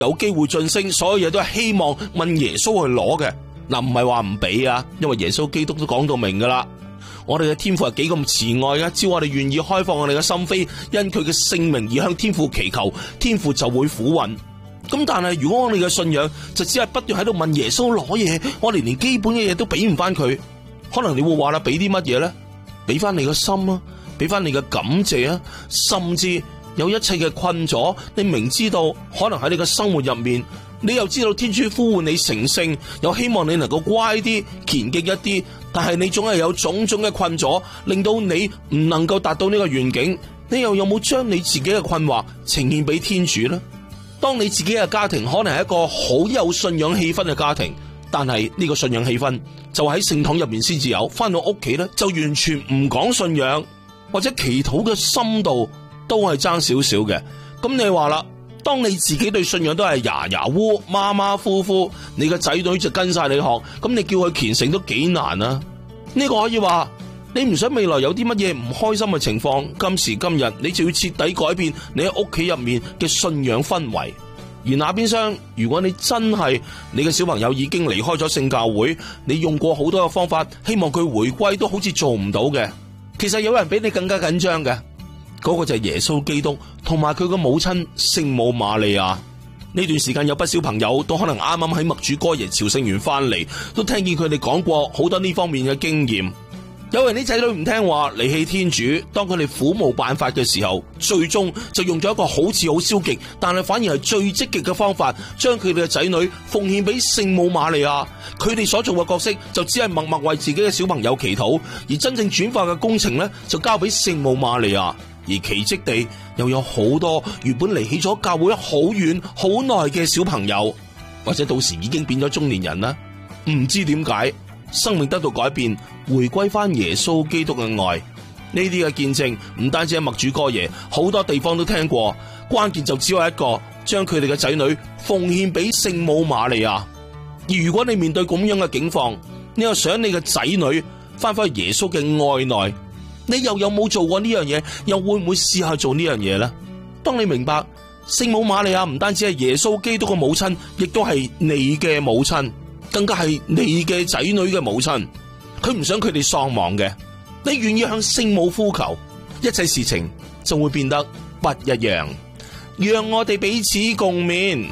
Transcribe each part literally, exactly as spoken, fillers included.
有機會晉升，所有嘢都係希望問耶穌去攞嘅。嗱，唔係話唔俾啊，因為耶穌基督都講到明噶啦。我哋嘅天父係幾咁慈愛啊！只要我哋願意開放我哋嘅心扉，因佢嘅聖名而向天父祈求，天父就會俯允。咁但係如果我哋嘅信仰就只係不斷喺度問耶穌攞嘢，我哋連基本嘅嘢都俾唔翻佢，可能你會話啦，俾啲乜嘢咧？俾翻你嘅心啊，俾翻你嘅感謝啊，甚至有一切嘅困咗，你明知道可能喺你嘅生活入面，你又知道天主呼喚你成聖，又希望你能夠乖啲、虔敬一啲，但係你總係有種種嘅困咗，令到你唔能夠達到呢個願景。你又有冇將你自己嘅困惑呈現俾天主呢？當你自己嘅家庭可能係一個好有信仰氣氛嘅家庭，但係呢個信仰氣氛就喺聖堂入面先至有，翻到屋企咧就完全唔講信仰，或者祈禱嘅深度都係爭少少嘅。咁你話啦，當你自己對信仰都係牙牙烏、馬馬虎虎，你嘅仔女就跟晒你學，咁你叫佢虔誠都幾難啊？呢個可以話你唔想未來有啲乜嘢唔開心嘅情況，今時今日你就要徹底改變你喺屋企入面嘅信仰氛圍。而那邊廂，如果你真係你嘅小朋友已經離開咗聖教會，你用過好多嘅方法，希望佢回歸都好似做唔到嘅。其實有人比你更加緊張嘅，嗰個就係耶穌基督同埋佢嘅母親聖母瑪利亞。呢段時間有不少朋友都可能啱啱喺默主哥爺朝聖完翻嚟，都聽見佢哋講過好多呢方面嘅經驗。有人啲仔女唔聽話，離棄天主，當佢哋苦無辦法嘅時候，最終就用咗一個好似好消極，但係反而係最積極嘅方法，將佢哋嘅仔女奉獻俾聖母瑪利亞。佢哋所做嘅角色就只係默默為自己嘅小朋友祈禱，而真正轉化嘅工程呢，就交俾聖母瑪利亞。而奇蹟地又有好多原本離棄咗教會好遠好耐嘅小朋友，或者到時已經變咗中年人啦，唔知點解生命得到改變，回歸翻耶穌基督嘅愛。呢啲嘅見證唔單止係默主哥爺，好多地方都聽過。關鍵就只有一個，將佢哋嘅仔女奉獻俾聖母瑪利亞。而如果你面對咁樣嘅境況，你又想你嘅仔女翻返去耶穌嘅愛內，你又有冇做過呢樣嘢？又會唔會試下做呢樣嘢呢？當你明白聖母瑪利亞唔單止係耶穌基督嘅母親，亦都係你嘅母親，更加係你嘅仔女嘅母親，佢唔想佢哋喪亡嘅。你願意向聖母呼求，一切事情就會變得不一樣。讓我哋彼此共勉。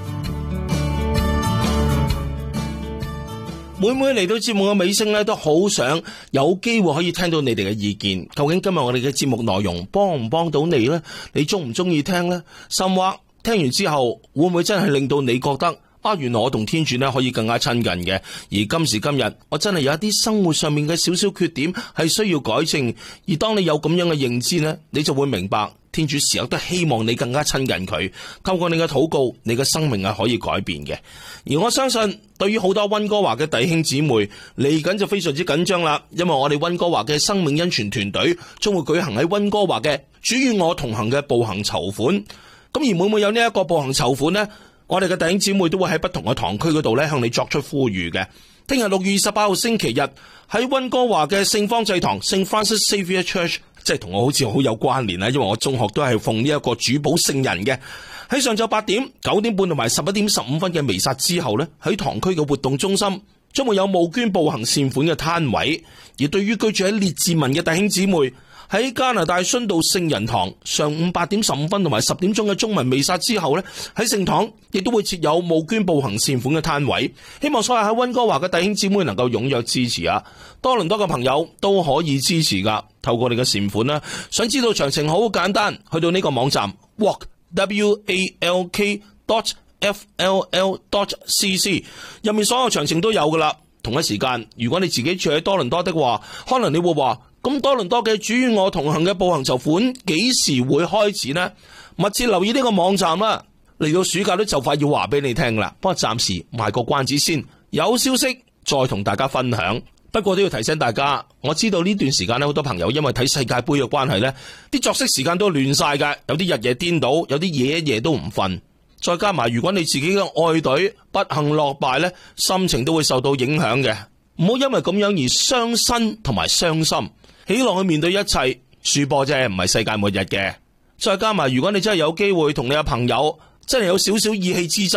每每嚟到節目嘅尾聲咧，都好想有機會可以聽到你哋嘅意見。究竟今日我哋嘅節目內容幫唔幫到你呢？你中唔中意聽呢？甚或聽完之後會唔會真係令到你覺得啊，原來我同天主咧可以更加親近嘅？而今時今日我真係有一啲生活上面嘅少少缺點係需要改正。而當你有咁樣嘅認知呢，你就會明白天主時刻都希望你更加親近佢。透過你嘅禱告，你嘅生命係可以改變嘅。而我相信對於好多溫哥華嘅弟兄姊妹嚟緊就非常之緊張啦，因為我哋溫哥華嘅生命恩泉團隊將會舉行喺溫哥華嘅主與我同行嘅步行籌款。咁而每每有呢一個步行籌款呢，我哋嘅弟兄姊妹都會喺不同嘅堂區嗰度咧向你作出呼籲嘅。聽日六月二十八號星期日喺溫哥華嘅聖方濟堂 Saint Francis Xavier Church， 即係同我好似好有關聯啦，因為我中學都係奉呢一個主保聖人嘅。喺上晝八點、九點半同埋十一點十五分嘅彌撒之後呢，喺堂區嘅活動中心將會有募捐步行善款嘅攤位。而對於居住喺列治文嘅弟兄姊妹，喺加拿大殉道聖人堂上午八點十五分同埋十點鐘嘅中文彌撒之後呢，喺聖堂亦都會設有募捐步行善款嘅攤位。希望所有喺溫哥華嘅弟兄姊妹能夠踴躍支持啊！多倫多嘅朋友都可以支持噶，透過你嘅善款啦。想知道詳情好簡單，去到呢個網站 walk w a l k dot f l l dot c c 入面所有詳情都有噶啦。同一時間，如果你自己住喺多倫多的話，可能你會話，咁多倫多嘅主與我同行嘅步行籌款幾時會開始呢？密切留意呢個網站啦。嚟到暑假都就快要話俾你聽啦，不過暫時賣個關子先，有消息再同大家分享。不過都要提醒大家，我知道呢段時間咧，好多朋友因為睇世界盃嘅關係呢，啲作息時間都亂晒㗎，有啲日夜顛倒，有啲夜一夜都唔瞓。再加埋如果你自己嘅愛隊不幸落敗呢，心情都會受到影響嘅。唔好因為咁樣而傷身同埋傷心，起落去面對一切，輸波啫，唔係世界末日嘅。再加埋如果你真係有機會同你嘅朋友真係有少少意氣之爭。